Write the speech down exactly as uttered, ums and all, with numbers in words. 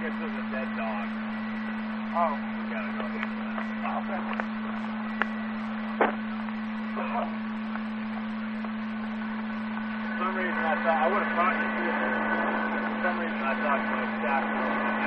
guess there's a dead dog. Oh. We gotta go handle that. Okay. For some reason I thought, I would have thought you'd see it. For some reason I thought you would have stacked it.